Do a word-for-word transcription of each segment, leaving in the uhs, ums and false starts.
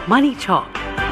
Money Talk.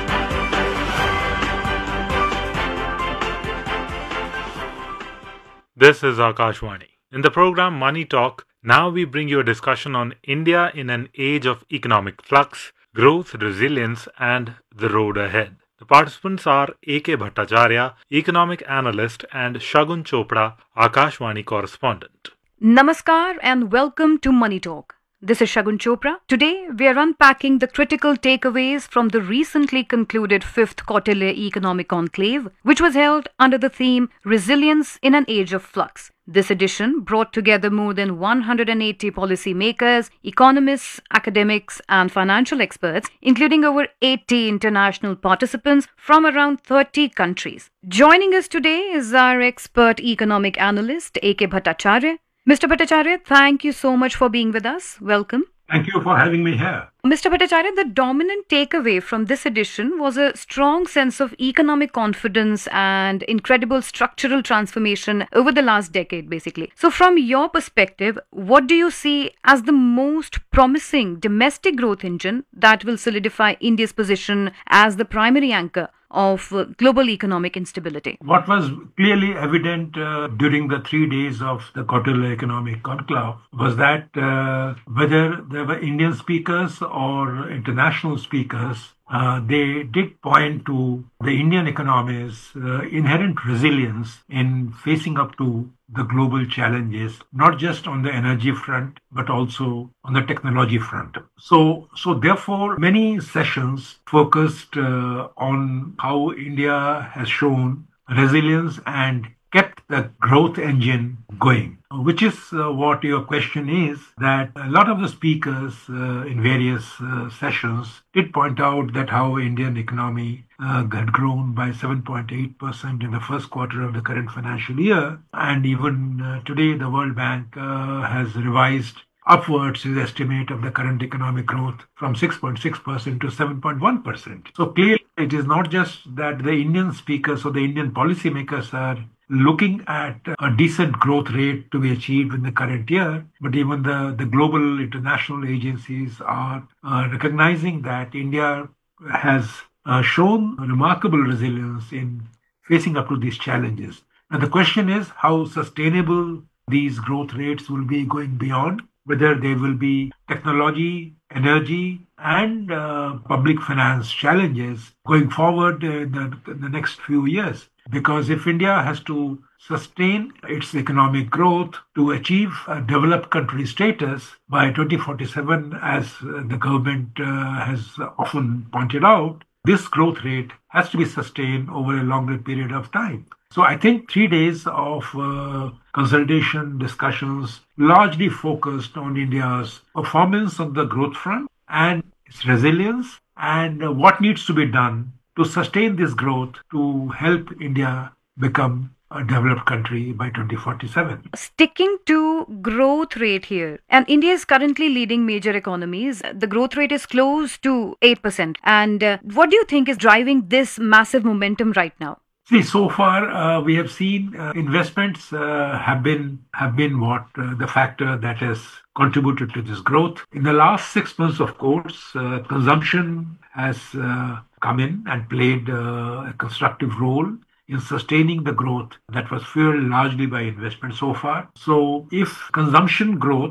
This is Akashwani. In the program Money Talk, now we bring you a discussion on India in an age of economic flux, growth, resilience, and the road ahead. The participants are A K Bhattacharya, economic analyst, and Shagun Chopra, Akashwani correspondent. Namaskar and welcome to Money Talk. This is Shagun Chopra. Today, we are unpacking the critical takeaways from the recently concluded fifth Quarterly Economic Conclave, which was held under the theme Resilience in an Age of Flux. This edition brought together more than one hundred eighty policymakers, economists, academics, and financial experts, including over eighty international participants from around thirty countries. Joining us today is our expert economic analyst, A K Bhattacharya. Mister Bhattacharya, thank you so much for being with us. Welcome. Thank you for having me here. Mister Bhattacharya, the dominant takeaway from this edition was a strong sense of economic confidence and incredible structural transformation over the last decade, basically. So, from your perspective, what do you see as the most promising domestic growth engine that will solidify India's position as the primary anchor of uh, global economic instability? What was clearly evident uh, during the three days of the Quarterly Economic Conclave was that uh, whether there were Indian speakers or international speakers, uh, they did point to the Indian economy's uh, inherent resilience in facing up to the global challenges, not just on the energy front, but also on the technology front. So, so therefore, many sessions focused uh, on how India has shown resilience and kept the growth engine going, which is uh, what your question is, that a lot of the speakers uh, in various uh, sessions did point out that how Indian economy uh, had grown by seven point eight percent in the first quarter of the current financial year. And even uh, today, the World Bank uh, has revised upwards its estimate of the current economic growth from six point six percent to seven point one percent. So clearly, it is not just that the Indian speakers or the Indian policymakers are looking at a decent growth rate to be achieved in the current year, but even the, the global international agencies are uh, recognizing that India has uh, shown remarkable resilience in facing up to these challenges. Now, the question is how sustainable these growth rates will be going beyond, whether they will be technology, energy, and uh, public finance challenges going forward in the, in the next few years. Because if India has to sustain its economic growth to achieve a developed country status by twenty forty-seven, as uh, the government uh, has often pointed out, this growth rate has to be sustained over a longer period of time. So I think three days of uh, consultation discussions largely focused on India's performance on the growth front and its resilience and uh, what needs to be done to sustain this growth to help India become a developed country by twenty forty-seven. Sticking to growth rate here, and India is currently leading major economies. The growth rate is close to eight percent. And uh, what do you think is driving this massive momentum right now? See, so far uh, we have seen uh, investments uh, have been have been what uh, the factor that has contributed to this growth. In the last six months, of course, uh, consumption has uh, come in and played uh, a constructive role in sustaining the growth that was fueled largely by investment so far. So if consumption growth